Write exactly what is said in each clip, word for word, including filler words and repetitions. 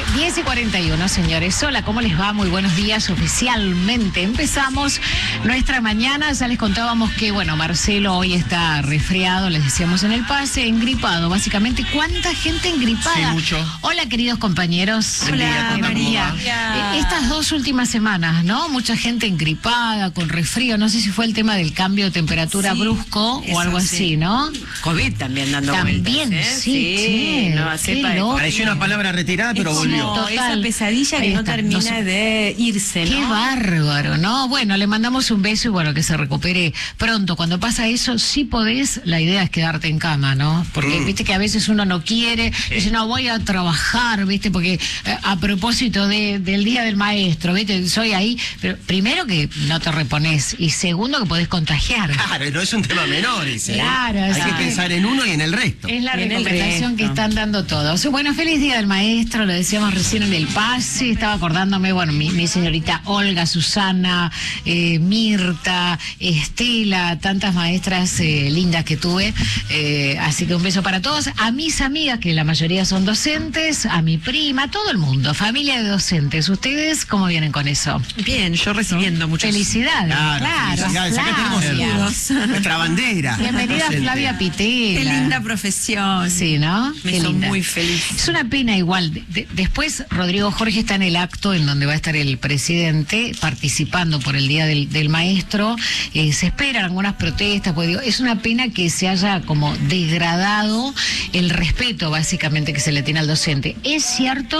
diez y cuarenta y uno, señores. Hola, ¿cómo les va? Muy buenos días. Oficialmente empezamos nuestra mañana. Ya les contábamos que, bueno, Marcelo hoy está resfriado, les decíamos en el pase, engripado. Básicamente, ¿cuánta gente engripada? Sí, mucho. Hola, queridos compañeros. Hola, María. Eh, Estas dos últimas semanas, ¿no? Mucha gente engripada, con resfrío. No sé si fue el tema del cambio de temperatura sí, brusco o algo sí. así, ¿no? COVID también dando También, vueltas, ¿eh? sí, sí. Nueva cepa de COVID. Pareció una palabra retirada, pero Es volvió. como Total. esa pesadilla Ahí que no está. termina No sé. de irse, ¿no? Qué bárbaro, ¿no? Bueno, le mandamos un beso y bueno, que se recupere pronto. Cuando pasa eso, si podés, la idea es quedarte en cama, ¿no? Porque Mm. viste que a veces uno no quiere, dice, no, voy a trabajar, viste, porque eh, a propósito de, del Día del Maestro, viste, soy ahí, pero primero que no te reponés y segundo que podés contagiar. Claro, no es un tema menor ese. ¿eh? Claro, Hay exacto. que pensar en uno y en el resto. Es la En el recomendación que resto. están dando todos. Bueno, feliz Día del Maestro, lo decíamos recién en el pase, estaba acordándome, bueno, mi, mi señorita Olga, Susana, eh, Mirta, Estela, tantas maestras eh, lindas que tuve, eh, así que un beso para todos, a mis amigas, que la mayoría son docentes, a mi prima, a todo el mundo, familia de docentes. ¿Ustedes cómo vienen con eso? Bien, yo recibiendo muchos. Felicidades, Claro, claro, felicidades. Acá Flavia. tenemos nuestra bandera. Bienvenida docente. Flavia Pitela. Qué linda profesión. Sí, ¿no? Me Qué hizo linda. muy feliz. Es una pena igual. De- de- después Rodrigo Jorge está en el acto en donde va a estar el presidente participando por el Día del, del Maestro. Eh, se esperan algunas protestas, porque digo, es una pena que se haya como degradado el respeto básicamente que se le tiene al docente. Es cierto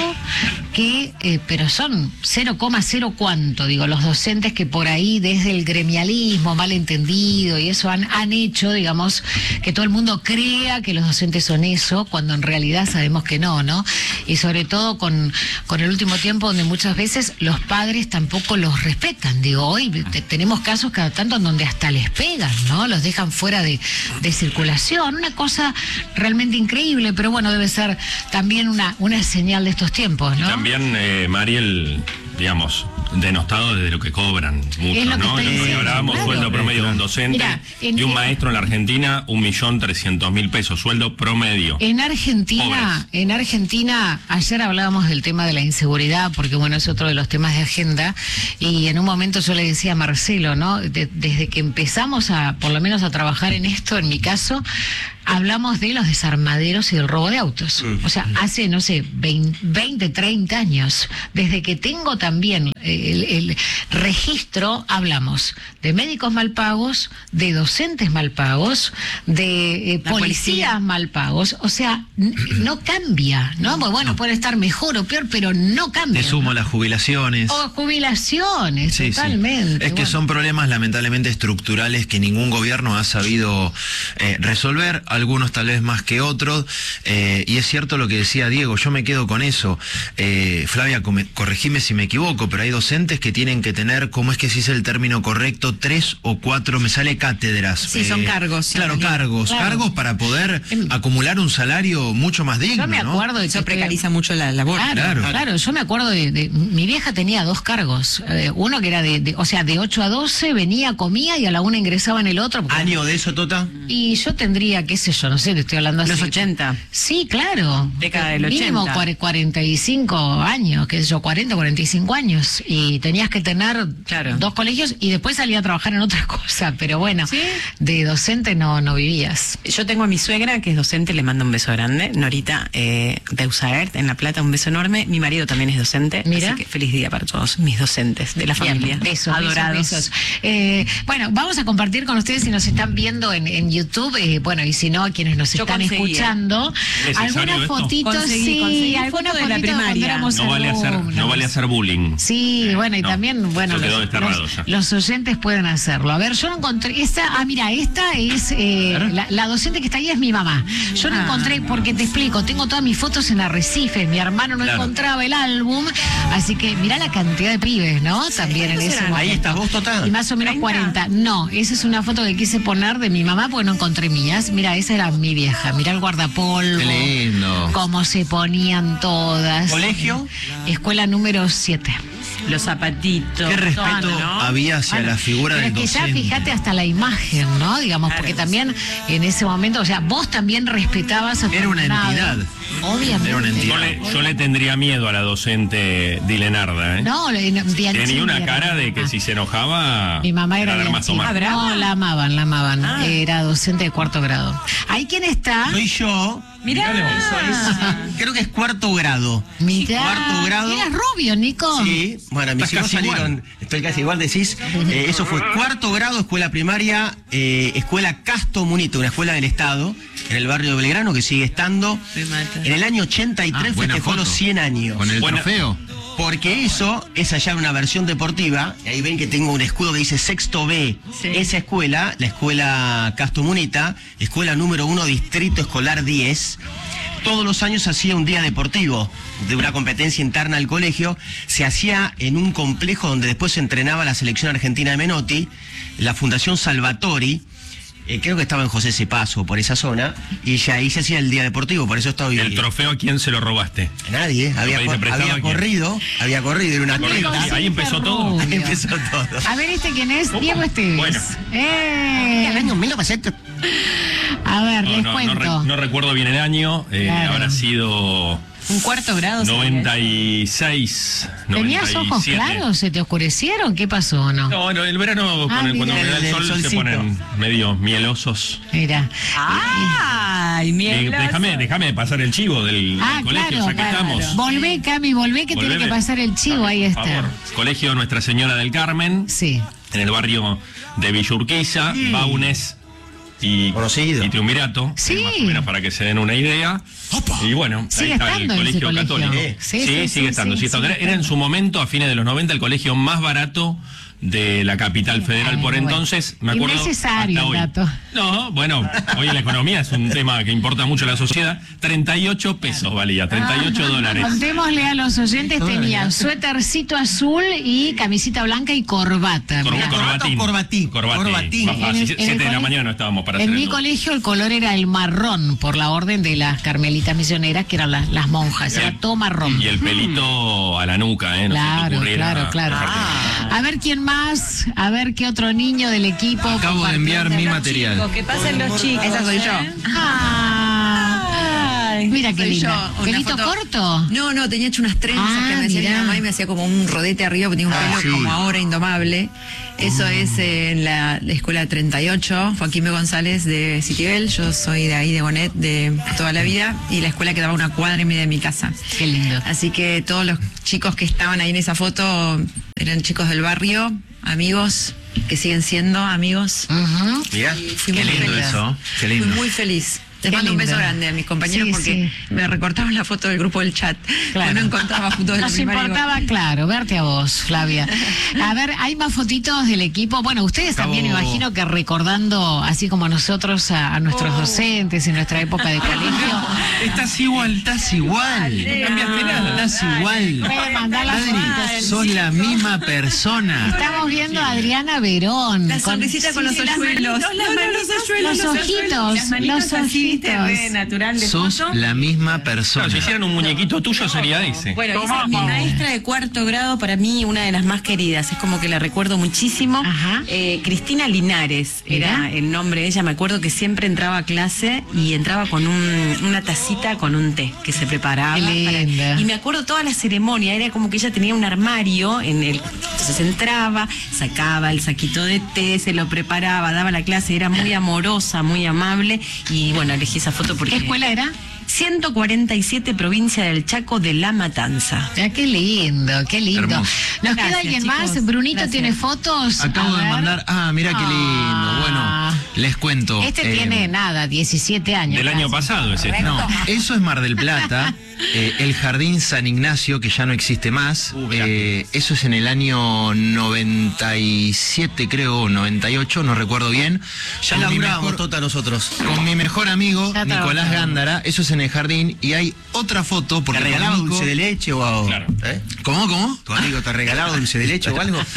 que, eh, pero son cero coma cero cuánto, digo, los docentes que por ahí desde el gremialismo malentendido y eso han, han hecho, digamos, que todo el mundo crea que los docentes son eso, cuando en realidad sabemos que no, ¿no? Y sobre todo con, con el último tiempo donde muchas veces los padres tampoco los respetan. Digo, hoy te- tenemos casos cada tanto en donde hasta les pegan, ¿no? Los dejan fuera de, de circulación. Una cosa realmente increíble, pero bueno, debe ser también una, una señal de estos tiempos, ¿no? También, eh, Mariel, digamos, denostado desde lo que cobran muchos, Es lo que ¿no? estoy Lo que diciendo, hablábamos, claro. sueldo promedio de un docente Mirá, en- y un en- maestro en la Argentina, un millón trescientos mil pesos, sueldo promedio. En Argentina, Pobres. en Argentina, ayer hablábamos del tema de la inseguridad, porque bueno, es otro de los temas de agenda, y en un momento yo le decía a Marcelo, ¿no? De- desde que empezamos a, por lo menos a trabajar en esto, en mi caso, hablamos de los desarmaderos y del robo de autos. O sea, hace, no sé, veinte, treinta años, desde que tengo también el, el registro, hablamos de médicos mal pagos, de docentes mal pagos, de eh, La policías policía. mal pagos. O sea, n- no cambia, ¿no? Pues bueno, puede estar mejor o peor, pero no cambia. Te sumo ¿no? las jubilaciones. O jubilaciones, Sí, sí. totalmente. Es que bueno. son problemas lamentablemente estructurales que ningún gobierno ha sabido eh, resolver, algunos tal vez más que otros, eh, y es cierto lo que decía Diego, yo me quedo con eso. Eh, Flavia, come- corregime si me equivoco, pero hay docentes que tienen que tener, ¿cómo es que se dice el término correcto? Tres o cuatro, me sale cátedras. Sí, son cargos, sí. Claro, cargos, Claro. cargos para poder Em- acumular un salario mucho más digno, Yo me ¿no? acuerdo de que Eso estoy- precariza mucho la labor. Claro, Claro. claro, yo me acuerdo de, de- mi vieja tenía dos cargos, eh, uno que era de, de- o sea, de ocho a doce venía, comía y a la una ingresaba en el otro. porque- ¿Año de eso, Tota? Y yo tendría, qué sé yo, no sé, te estoy hablando Los así. ochenta. Sí, claro. Década del Mínimo ochenta. cuare- cuarenta y cinco años, qué sé yo, cuarenta, cuarenta y cinco años. Y tenías que tener Claro. dos colegios y después salía a trabajar en otra cosa. Pero bueno, ¿Sí? de docente no, no vivías. Yo tengo a mi suegra que es docente, le mando un beso grande. Norita eh, de Usaert, en La Plata, un beso enorme. Mi marido también es docente. Mira. Así que feliz día para todos mis docentes de la Bien, familia. besos, Adorados. besos, besos. Eh, bueno, vamos a compartir con ustedes si nos están viendo en, en YouTube, eh, bueno, y si no, quienes nos Yo están conseguí, escuchando, ¿Es necesario algunas esto? fotitos, Conseguí, sí, conseguí algunas foto de la fotitos cuando primaria. éramos No vale hacer, alumnos. no vale hacer bullying. Sí, Eh, bueno, y no. también, bueno, Eso quedó los, desterrado los- ya. los oyentes pueden hacerlo. A ver, yo no encontré, esta, ah, mira, esta es, eh, la, la docente que está ahí es mi mamá. Yo no Ah. encontré, porque te explico, tengo todas mis fotos en Arrecife, mi hermano no Claro. encontraba el álbum, así que mirá la cantidad de pibes, ¿no? También en ese eran? momento. Ahí estás vos, Tota. Y más o menos ¿treinta? cuarenta. No, esa es una foto que quise poner de mi mamá porque no encontré mías. Mira, esa era mi vieja. Mira el guardapolvo. Qué lindo. Cómo se ponían todas. ¿Colegio? Escuela número siete. los zapatitos. Qué respeto todo, ¿no? había hacia Bueno, la figura pero del es que docente. ya fíjate hasta la imagen, ¿no? Digamos, Claro. porque también en ese momento, o sea, vos también respetabas a tu Era una alumnado. entidad. Obviamente. Era una entidad. Yo le, yo le tendría miedo a la docente Dilenarda, ¿eh? No, le- no, Dianchini Tenía una era cara de mi que mamá. si se enojaba. Mi mamá era dar más Dianchini. tomar. Ah, brava. No, la amaban, la amaban. Ah. Era docente de cuarto grado. ¿Ahí quién está? Soy yo. Mirá. Creo que es cuarto grado. Mirá. Cuarto grado. Eras rubio, Nico. Sí, bueno, mis Estás hijos casi salieron, estoy casi igual, decís, eh, eso fue cuarto grado, escuela primaria, eh, escuela Casto Munito, una escuela del Estado, en el barrio de Belgrano, que sigue estando. Me mata. En el año ochenta y tres Ah, buena festejó foto. los cien años. Con el Buena- trofeo. Porque eso es allá una versión deportiva, y ahí ven que tengo un escudo que dice sexto B. Sí. Esa escuela, la escuela Casto Munita, escuela número uno, distrito escolar diez, todos los años hacía un día deportivo de una competencia interna al colegio. Se hacía en un complejo donde después se entrenaba la selección argentina de Menotti, la Fundación Salvatori. Eh, creo que estaba en José Cepaso, por esa zona, y ya ahí se hacía el día deportivo, por eso estoy... ¿El trofeo a quién se lo robaste? A nadie, ¿eh? había, pediste cor- prestado había a quién? corrido, había corrido, era una Corrido, atleta. sí, ahí empezó todo. Rubio. Ahí empezó todo. A ver, ¿este quién es? ¿Cómo? Diego Esteves. Bueno. Eh. El año mil novecientos. A ver, No, les no, no, cuento. re- no recuerdo bien el año. eh, Claro. Habrá sido Un cuarto grado. noventa y seis, ¿Tenías noventa y ojos siete. claros? ¿Se te oscurecieron? ¿Qué pasó o no? No, no, el verano, Ah, con el- cuando mira. me da el El sol, se solcito. ponen medio mielosos. Mira. Ay, Eh, miel. déjame, déjame pasar el chivo del, Ah, del colegio, claro, ya que claro. estamos. Volvé, Cami, volvé que tiene Volveme. que pasar el chivo, ahí Por está. favor. Colegio Nuestra Señora del Carmen, Sí. en el barrio de Villurquiza, Baunes y, Conocido. y Triunvirato, Sí. más o menos para que se den una idea. Y bueno, Sigue ahí está el estando ese colegio colegio. católico. Sí, Sí, sí, sí, sigue estando. sí, sigue estando. sigue Era, era en estando. su momento, a fines de los noventa, el colegio más barato de la capital federal Ay, por bueno. entonces. Me acuerdo. Innecesario hasta el hoy. dato. No, bueno, hoy la economía es un tema que importa mucho a la sociedad. treinta y ocho pesos valía, treinta y ocho dólares. Contémosle a los oyentes, tenía suétercito azul y camisita blanca y corbata. Cor- Mirá. corbatín. Corbatín. Corbatín. Corbatín. Más En fácil. el- en Siete el de la cole- mañana no estábamos para En hacer mi el- colegio el color era el marrón, por la orden de las carmelitas misioneras, que eran las, las monjas, era todo marrón. Y el pelito a la nuca, ¿eh? No se te Claro, ocurriera claro, claro. dejarte- A ver quién más, a ver qué otro niño del equipo. Acabo de enviar mi material. Chicos, que pasen los chicos. Esa soy yo. ¿eh? Ah, Ay, mira qué Soy linda. yo, una ¿Pelito foto- corto? No, no, tenía hecho unas trenzas Ah, que me hacía mi mirá. mamá y me hacía como un rodete arriba, porque tenía un Ah, pelo sí. como ahora indomable. Eso es eh, en la, la escuela treinta y ocho, Joaquín B. González de Citibel. Yo soy de ahí, de Bonet, de toda la vida. Y la escuela quedaba a una cuadra y media de mi casa. Qué lindo. Así que todos los chicos que estaban ahí en esa foto eran chicos del barrio, amigos, que siguen siendo amigos. Ujú. Mirá. Y fui Qué muy lindo feliz. eso, qué Fui lindo. muy feliz. Les Qué mando un beso lindo. grande a mis compañeros Sí, porque sí. me recortaban la foto del grupo del chat. Claro. No encontraba fotos de la Nos primaria. importaba, claro, verte a vos, Flavia. A ver, hay más fotitos del equipo. Bueno, ustedes Acabo- también me imagino que recordando, así como nosotros, a, a nuestros docentes en nuestra época de colegio. Estás igual, estás igual. No cambiaste nada. Estás igual. Puede mandar las Adri, fotos. sos la misma persona. Estamos viendo a Adriana Verón. La sonrisita con los Sí, las hoyuelos. manitos, las manitos, Los ojitos, las manitos los así, ¿viste? ojitos. Re natural de Sos foto. la misma Claro, persona. si hicieran un muñequito tuyo sería ese. Bueno, esa es mi maestra de cuarto grado, para mí una de las más queridas, es como que la recuerdo muchísimo. Ajá. Eh, Cristina Linares era Mirá. el nombre de ella, me acuerdo que siempre entraba a clase y entraba con un- una tacita con un té que se preparaba. Qué para- linda. y me acuerdo toda la ceremonia, era como que ella tenía un armario en el, entonces entraba, sacaba el saquito de té, se lo preparaba, daba la clase, era muy amorosa, muy amable y bueno, elegí esa foto porque... ¿Qué escuela era? ciento cuarenta y siete, provincia del Chaco de La Matanza. Ah, qué lindo, qué lindo. Hermoso. ¿Nos Gracias, queda alguien chicos. más? Brunito Gracias. tiene fotos. Acabo A de ver. mandar. Ah, mira qué lindo. Ah. Bueno, les cuento. Este eh, tiene nada, diecisiete años. Del año casi. pasado es este. No, eso es Mar del Plata. Eh, el Jardín San Ignacio, que ya no existe más. Uh, mirá. eh, eso es en el año noventa y siete, creo, noventa y ocho, no recuerdo bien. Ya Con mi laburábamos, mejor- Tota, nosotros. Con mi mejor amigo, Ya Nicolás trabajaba. Gándara, eso es en el jardín, y hay otra foto, porque ¿Te regalaba con Nico- dulce de leche o algo? Claro. ¿Eh? ¿Cómo, cómo? ¿Tu amigo te regalaba dulce de leche o algo?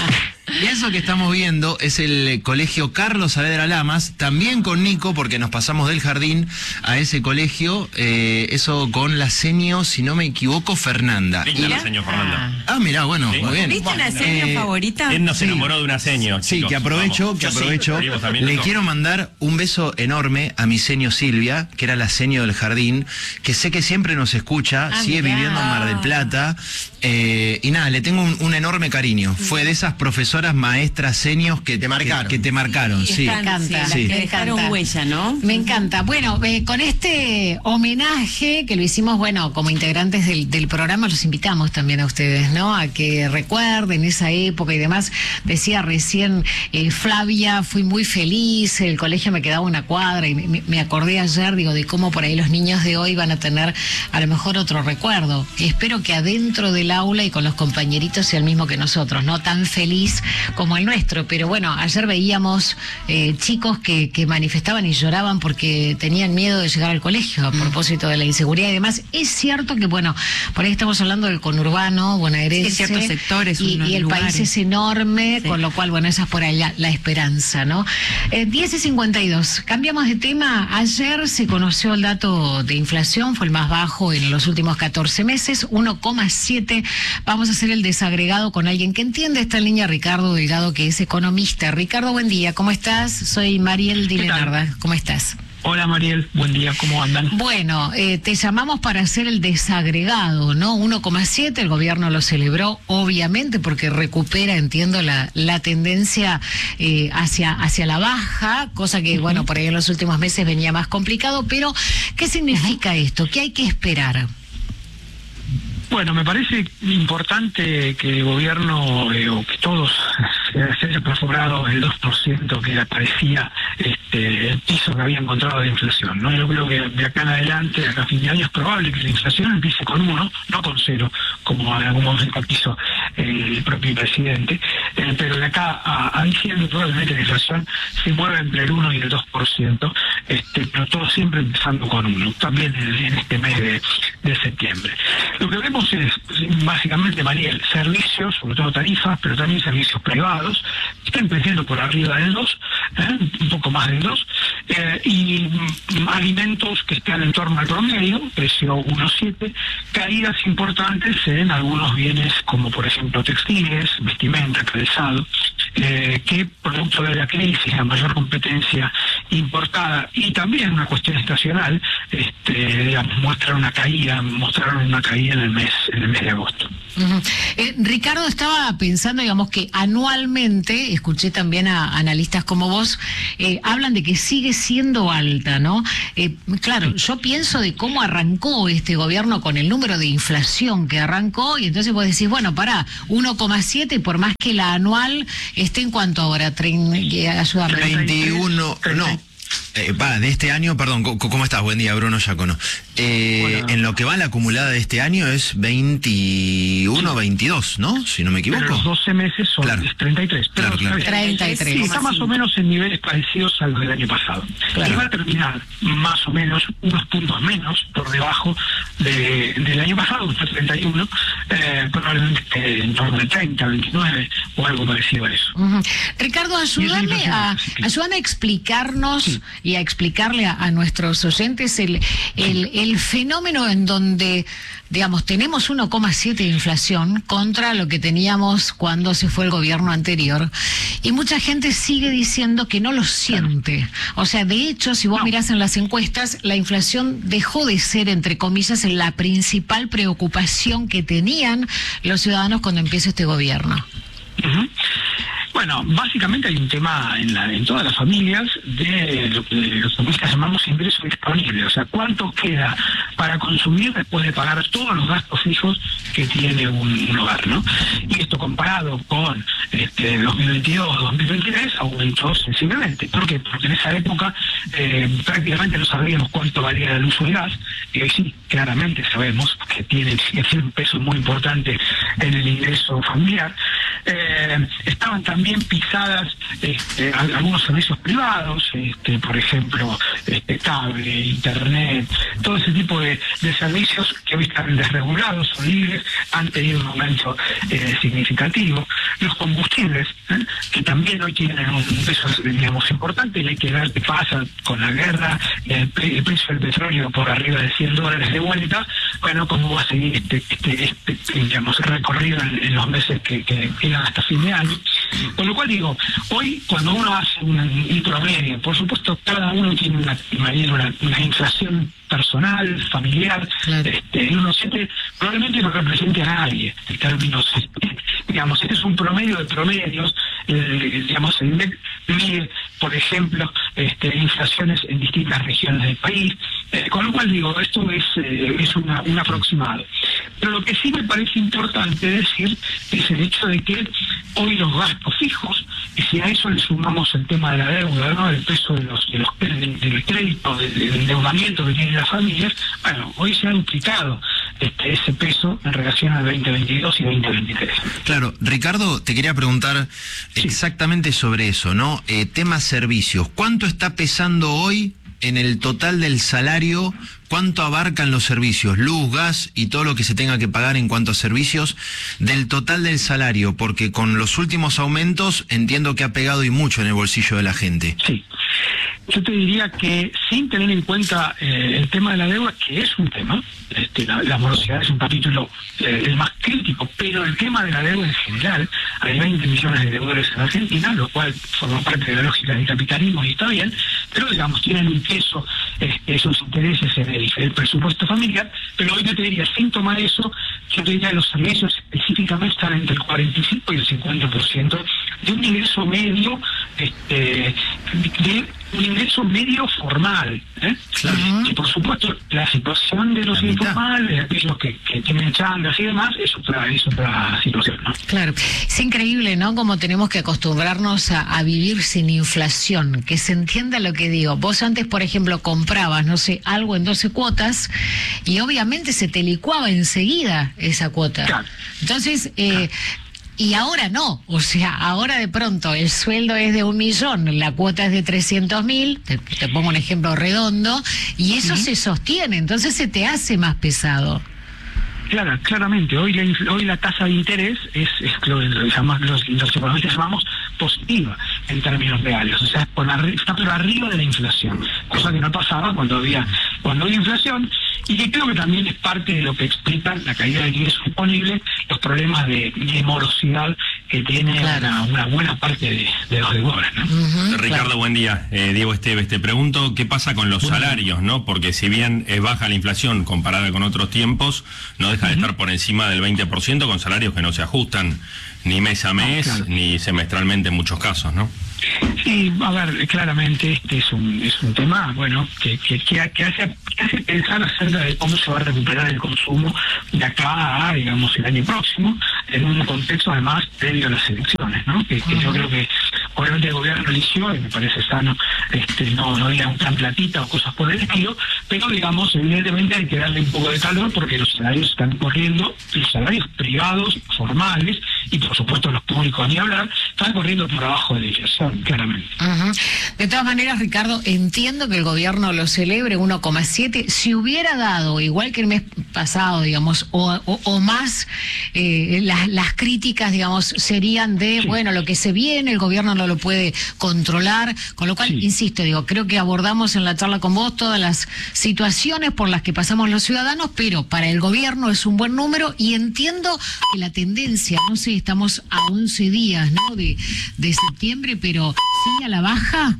Y eso que estamos viendo es el colegio Carlos Saavedra Lamas, también con Nico, porque nos pasamos del jardín a ese colegio, eh, eso con la seño, si no me equivoco, Fernanda. Linda la seño Fernanda. Ah, mira, bueno, Sí. muy bien. ¿Viste una seño Eh, favorita? ¿Quién nos Sí. enamoró de una seño? Sí, chicos? que aprovecho, Vamos. que Yo sí, aprovecho. Diego también, Le ¿no? quiero mandar un beso enorme a mi seño Silvia, que era la seño del jardín, que sé que siempre nos escucha, Ah, sigue mirá. viviendo en Mar del Plata, eh, y nada, le tengo un, un enorme cariño. Fue de esas profesoras maestras seños que Te marcaron. Que, que te marcaron, Y sí. están, Me encanta, sí, las sí. que me dejaron encanta. huella, ¿no? Me encanta. Bueno, eh, con este homenaje que lo hicimos, bueno, como integrantes del, del programa, los invitamos también a ustedes, ¿no? A que recuerden esa época y demás. Decía recién eh, Flavia, fui muy feliz, el colegio me quedaba una cuadra y me, me acordé ayer, digo, de cómo por ahí los niños de hoy van a tener a lo mejor otro recuerdo. Espero que adentro del aula y con los compañeritos sea el mismo que nosotros, no tan feliz como el nuestro. Pero bueno, ayer veíamos eh, chicos que, que manifestaban y lloraban porque tenían miedo de llegar al colegio a propósito de la inseguridad y demás. Es cierto que, bueno, por ahí estamos hablando del conurbano bonaerense. Sí, ciertos sectores, Y, unos y el lugares. país es enorme, Sí. con lo cual, bueno, esa es por ahí la, la esperanza, ¿no? Eh, diez y cincuenta y dos. Cambiamos de tema. Ayer se conoció el dato de inflación, fue el más bajo en los últimos catorce meses, uno coma siete. Vamos a hacer el desagregado con alguien que entiende. Está en línea Ricardo Delgado, que es economista. Ricardo, buen día. ¿Cómo estás? Soy Mariel Di ¿Qué tal? Lenarda. ¿Cómo estás? Hola Mariel, buen día, ¿cómo andan? Bueno, eh, te llamamos para hacer el desagregado, ¿no? uno coma siete, el gobierno lo celebró, obviamente, porque recupera, entiendo, la, la tendencia eh, hacia, hacia la baja, cosa que, bueno, por ahí en los últimos meses venía más complicado, pero ¿qué significa esto? ¿Qué hay que esperar? Bueno, me parece importante que el gobierno, eh, o que todos, se, se haya perforado el dos por ciento que aparecía este, el piso que había encontrado de inflación, ¿no? Yo creo que de acá en adelante, de acá a fin de año, es probable que la inflación empiece con uno, no con cero, como en algún momento quiso el propio presidente, eh, pero de acá a, a diciembre probablemente la inflación se mueva entre el uno y el dos por ciento, este, pero todo siempre empezando con uno, también en, en este mes de, de septiembre. Lo que vemos es, básicamente, Mariel, servicios, sobre todo tarifas, pero también servicios privados, que están creciendo por arriba del dos, ¿eh? un poco más del dos, eh, y mm, alimentos que están en torno al promedio, precio uno coma siete, caídas importantes en algunos bienes como, por ejemplo, textiles, vestimenta, calzado, eh, que producto de la crisis, la mayor competencia importada y también una cuestión estacional, este, digamos, muestran una caída, mostraron una caída en el mes, en el mes de agosto. Uh-huh. eh, Ricardo, estaba pensando, digamos, que anualmente, escuché también a analistas como vos, eh, hablan de que sigue siendo alta, ¿no? Eh, claro, yo pienso de cómo arrancó este gobierno con el número de inflación que arrancó, y entonces vos decís, bueno, pará, uno coma siete, por más que la anual esté en cuanto ahora, Trein, eh, ayúdame. veintiuno, no. Eh, va, de este año, perdón, co- ¿cómo estás? Buen día, Bruno Giacono. Eh, Hola. En lo que va la acumulada de este año es veintiuno, veintidós, ¿no? Si no me Pero equivoco. los doce meses son Claro. treinta y tres. Pero Claro, claro. está bien. treinta y tres. Sí, está más o menos en niveles parecidos a los del año pasado. Claro. Y va a terminar más o menos unos puntos menos por debajo de, del año pasado, que fue treinta y uno, eh, probablemente esté en torno de treinta, veintinueve o algo parecido a eso. Ujú. Ricardo, ayúdame inflación, a, sí, sí. ayúdame a explicarnos y a explicarle a, a nuestros oyentes el, el, el fenómeno en donde, digamos, tenemos uno coma siete de inflación contra lo que teníamos cuando se fue el gobierno anterior, y mucha gente sigue diciendo que no lo siente. O sea, de hecho, si vos No. mirás en las encuestas, la inflación dejó de ser, entre comillas, la principal preocupación que tenían los ciudadanos cuando empieza este gobierno. Ujú. Bueno, básicamente hay un tema en, la, en todas las familias de lo que los economistas llamamos ingreso disponible, o sea, cuánto queda para consumir después de pagar todos los gastos fijos que tiene un, un hogar, ¿no? Y esto comparado con este, dos mil veintidós, dos mil veintitrés aumentó sensiblemente. ¿Por qué? Porque en esa época eh, prácticamente no sabíamos cuánto valía el uso del gas, y hoy sí, claramente sabemos que tiene, que tiene un peso muy importante en el ingreso familiar. Eh, estaban también pisadas este, algunos servicios privados, este, por ejemplo, este, cable, internet, todo ese tipo de, de servicios que hoy están desregulados o libres, han tenido un aumento eh, significativo. Los combustibles, ¿eh? que también hoy tienen un peso, digamos, importante, y hay que ver qué pasa con la guerra, el, el precio del petróleo por arriba de cien dólares de vuelta, bueno, cómo va a seguir este, este, este digamos, recorrido en, en los meses que, que quedan hasta fin de año. Con lo cual digo, hoy cuando uno hace un, un promedio, por supuesto cada uno tiene una, una, una inflación personal, familiar, claro. este, uno siente, probablemente no represente a nadie en términos, este, digamos, este es un promedio de promedios, eh, digamos, el I N D E C mide, por ejemplo, este, inflaciones en distintas regiones del país, eh, con lo cual digo, esto es, eh, es una, un aproximado. Pero lo que sí me parece importante decir es el hecho de que hoy los gastos fijos, y si a eso le sumamos el tema de la deuda, ¿no? El peso de los, de los del, del crédito, del, del endeudamiento que tienen las familias, bueno, hoy se ha duplicado este, ese peso en relación al veinte veintidós y veinte veintitrés. Claro, Ricardo, te quería preguntar sí. exactamente sobre eso, ¿no? Eh, tema servicios, ¿cuánto está pesando hoy en el total del salario? ¿Cuánto abarcan los servicios, luz, gas y todo lo que se tenga que pagar en cuanto a servicios del total del salario? Porque con los últimos aumentos entiendo que ha pegado y mucho en el bolsillo de la gente. Sí, yo te diría que sin tener en cuenta eh, el tema de la deuda, que es un tema, este, la, la morosidad es un capítulo eh, el más crítico, pero el tema de la deuda en general, hay veinte millones de deudores en Argentina, lo cual forma parte de la lógica del capitalismo y está bien, pero digamos, tienen un peso este, esos intereses en el, el presupuesto familiar, pero hoy yo te diría, sin tomar eso, yo te diría que los servicios específicamente están entre el cuarenta y cinco y el cincuenta por ciento de un ingreso medio, este, de un ingreso medio formal, ¿eh? Claro. Y por supuesto la situación de los informales, aquellos que, que tienen changas y demás, es otra, es otra situación, ¿no? Claro, es increíble, ¿no? Como tenemos que acostumbrarnos a, a vivir sin inflación, que se entienda lo que digo. Vos antes, por ejemplo, comprabas, no sé, algo en doce cuotas y obviamente se te licuaba enseguida esa cuota. Claro. Entonces, eh, y ahora no, o sea, ahora de pronto el sueldo es de un millón, la cuota es de trescientos mil, te, te pongo un ejemplo redondo, y eso uh-huh. se sostiene, entonces se te hace más pesado. Claro, claramente, hoy la, hoy la tasa de interés es, es lo, lo, llamamos, los, los economistas llamamos positiva en términos reales, o sea, por arri- está por arriba de la inflación, cosa que no pasaba cuando había cuando había inflación, y que creo que también es parte de lo que explica la caída del ingreso disponible, los problemas de, de morosidad que tiene claro. una, una buena parte de, de los deudores, ¿no? Uh-huh, Ricardo, claro. buen día. Eh, Diego Esteves, te pregunto qué pasa con los bueno. salarios, ¿no? Porque si bien es baja la inflación comparada con otros tiempos, no deja uh-huh. de estar por encima del veinte por ciento con salarios que no se ajustan ni mes a mes, ah, claro. ni semestralmente en muchos casos, ¿no? Sí, a ver, claramente este es un es un tema, bueno, que que, que, que, hace, que hace pensar acerca de cómo se va a recuperar el consumo de acá a, digamos, el año próximo, en un contexto además previo a las elecciones, ¿no? Que, que uh-huh. yo creo que obviamente el gobierno eligió, y me parece sano, este no no ir un plan platita o cosas por el estilo, pero digamos, evidentemente hay que darle un poco de calor porque los salarios están corriendo, los salarios privados, formales, y por supuesto los públicos ni hablar, están corriendo por abajo de la inflación, claramente. Uh-huh. De todas maneras, Ricardo, entiendo que el gobierno lo celebre uno coma siete. Si hubiera dado, igual que el mes pasado, digamos, o, o, o más, eh, las, las críticas, digamos, serían de, sí. bueno, lo que se viene, el gobierno no lo puede controlar, con lo cual, sí. insisto, digo, creo que abordamos en la charla con vos todas las situaciones por las que pasamos los ciudadanos, pero para el gobierno es un buen número y entiendo que la tendencia, no sé, estamos a once días, ¿no?, de, de septiembre, pero ¿sigue a la baja?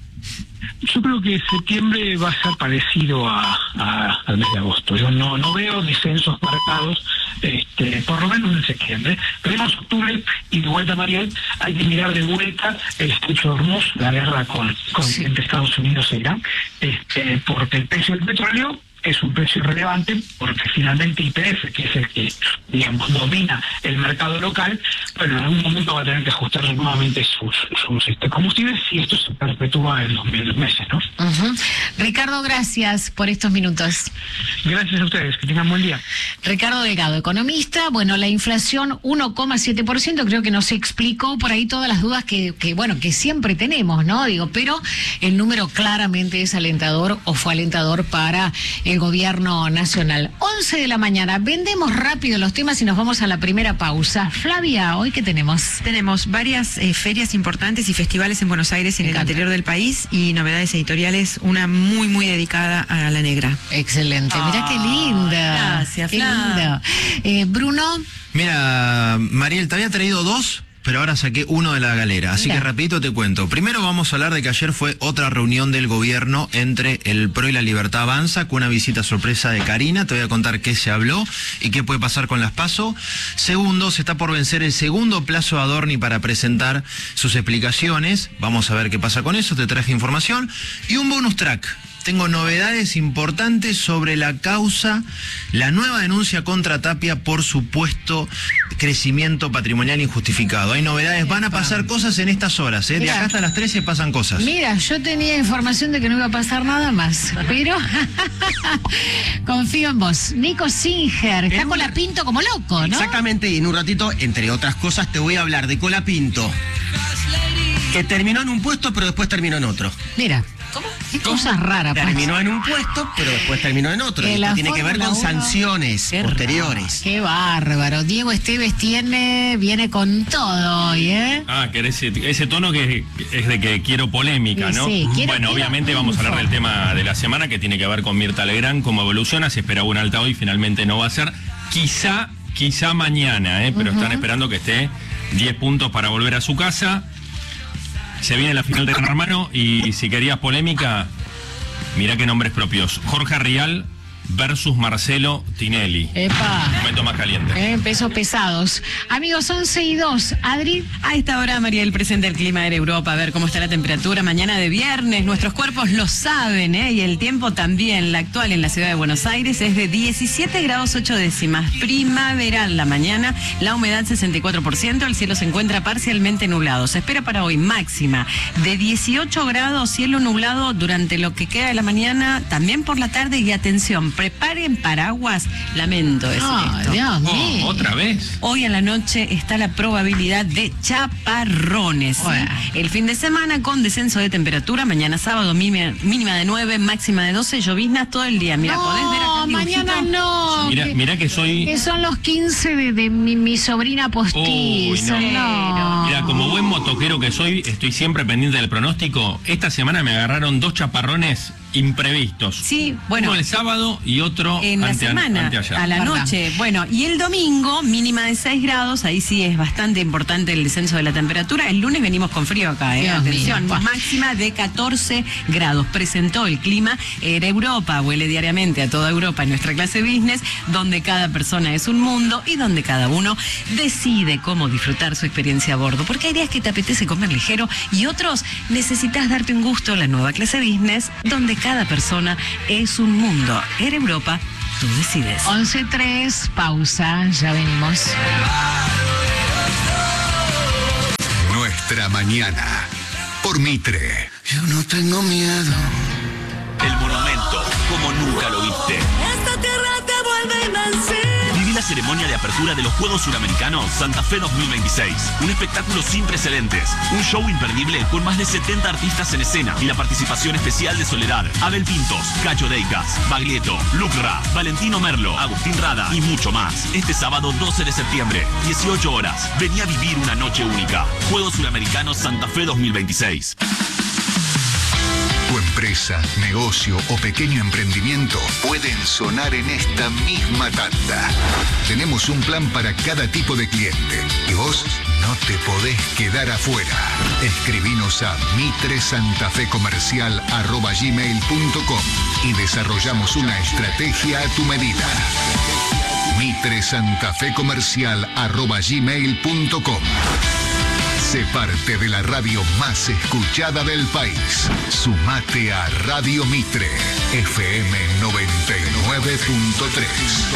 Yo creo que septiembre va a ser parecido a, a, al mes de agosto. Yo no no veo descensos marcados, este, por lo menos en septiembre. Veremos octubre y de vuelta, Mariel, hay que mirar de vuelta el estrecho de Hormuz, la guerra con, con sí. entre Estados Unidos e Irán, este, porque el precio del petróleo es un precio irrelevante porque finalmente Y P F, que es el que, digamos, domina el mercado local, bueno, en algún momento va a tener que ajustar nuevamente sus, sus este, combustibles y esto se perpetúa en los, en los meses, ¿no? Uh-huh. Ricardo, gracias por estos minutos. Gracias a ustedes, que tengan buen día. Ricardo Delgado, economista. Bueno, la inflación uno coma siete por ciento, creo que nos explicó por ahí todas las dudas que, que, bueno, que siempre tenemos, ¿no? Digo, pero el número claramente es alentador o fue alentador para el gobierno nacional. once de la mañana, vendemos rápido los temas y nos vamos a la primera pausa. Flavia, ¿hoy qué tenemos? Tenemos varias eh, ferias importantes y festivales en Buenos Aires y en el interior del país y novedades editoriales, una muy, muy dedicada a la negra. Excelente, mirá qué linda. Gracias, qué Fla. linda. Eh, Bruno. Mira, Mariel, te había traído dos, pero ahora saqué uno de la galera, así Mira. que rapidito te cuento. Primero vamos a hablar de que ayer fue otra reunión del gobierno entre el P R O y la Libertad Avanza, con una visita sorpresa de Karina. Te voy a contar qué se habló y qué puede pasar con las PASO. Segundo, se está por vencer el segundo plazo de Adorni para presentar sus explicaciones. Vamos a ver qué pasa con eso, te traje información. Y un bonus track. Tengo novedades importantes sobre la causa, la nueva denuncia contra Tapia por supuesto crecimiento patrimonial injustificado. Hay novedades, van a pasar cosas en estas horas, ¿eh? De Mirá. acá hasta las trece pasan cosas. Mira, yo tenía información de que no iba a pasar nada más, pero confío en vos. Nico Singer, está En con una- la Pinto como loco, ¿no? Exactamente, y en un ratito, entre otras cosas, te voy a hablar de Colapinto, que terminó en un puesto, pero después terminó en otro. Mira, ¿cómo? Qué cosas raras. Terminó en un puesto, pero después terminó en otro. Que Esto la tiene que ver Fórmula con uno, sanciones qué posteriores. Qué bárbaro. Diego Esteves tiene, viene con todo hoy, ¿eh? Ah, que ese, ese tono que es de que quiero polémica, Sí, ¿no? sí, quiero- bueno, quiero obviamente vamos a hablar info. del tema de la semana que tiene que ver con Mirta Legrand, cómo evoluciona, se esperaba un alta hoy, finalmente no va a ser. Quizá, quizá mañana, ¿eh? Pero están esperando que esté diez puntos para volver a su casa. Se viene la final de Gran Hermano y si querías polémica, mirá qué nombres propios. Jorge Rial versus Marcelo Tinelli. Epa. Momento más caliente. Eh, pesos pesados. Amigos, once y dos. Adri. A esta hora, Mariel, presenta el clima de Europa, a ver cómo está la temperatura mañana de viernes. Nuestros cuerpos lo saben, ¿eh? Y el tiempo también. La actual en la ciudad de Buenos Aires es de diecisiete grados ocho décimas. Primaveral la mañana, la humedad sesenta y cuatro por ciento, el cielo se encuentra parcialmente nublado. Se espera para hoy máxima de dieciocho grados, cielo nublado durante lo que queda de la mañana, también por la tarde. Y atención, preparen paraguas. Lamento decir Oh, esto. Dios Oh, mío. ¿otra vez? Hoy a la noche está la probabilidad de chaparrones. ¿sí? Bueno. El fin de semana con descenso de temperatura. Mañana sábado mínima, mínima de nueve, máxima de doce. Lloviznas todo el día. Mira, no, podés ver acá el dibujito. mañana no. Mirá, que, mirá que soy... que son los quince de, de mi, mi sobrina postiza. Uy, no. Mira, como buen motoquero que soy, estoy siempre pendiente del pronóstico. Esta semana me agarraron dos chaparrones imprevistos. Sí, bueno. Uno el sábado y otro En la ante- semana, anteayer. a la Verdad. noche. Bueno, y el domingo, mínima de seis grados, ahí sí es bastante importante el descenso de la temperatura. El lunes venimos con frío acá, ¿eh? Dios Atención, mío. máxima de catorce grados. Presentó el clima, era Europa, huele diariamente a toda Europa en nuestra clase business, donde cada persona es un mundo y donde cada uno decide cómo disfrutar su experiencia a bordo. Porque hay días que te apetece comer ligero y otros necesitas darte un gusto, la nueva clase business, donde cada persona es un mundo. Era Europa, tú decides. once tres, pausa, ya venimos. Nuestra mañana. Por Mitre. Yo no tengo miedo. El monumento, como nunca lo viste. Esta tierra te vuelve invencible. Viví la ceremonia de apertura de los Juegos Suramericanos Santa Fe dos mil veintiséis. Un espectáculo sin precedentes. Un show imperdible con más de setenta artistas en escena y la participación especial de Soledad, Abel Pintos, Cacho Deicas, Baglietto, Lucra, Valentino Merlo, Agustín Rada y mucho más. Este sábado doce de septiembre, dieciocho horas. Vení a vivir una noche única. Juegos Suramericanos Santa Fe dos mil veintiséis. Tu empresa, negocio o pequeño emprendimiento pueden sonar en esta misma tanda. Tenemos un plan para cada tipo de cliente y vos no te podés quedar afuera. Escribinos a mitresantafecomercial arroba gmail punto com y desarrollamos una estrategia a tu medida. mitresantafecomercial arroba gmail punto com. Sé parte de la radio más escuchada del país. Sumate a Radio Mitre, F M noventa y nueve punto tres.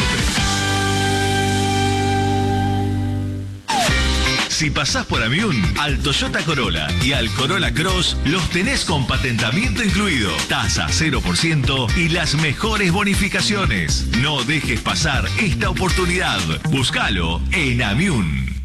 Si pasás por Amiún, al Toyota Corolla y al Corolla Cross los tenés con patentamiento incluido, tasa cero por ciento y las mejores bonificaciones. No dejes pasar esta oportunidad. Búscalo en Amiún.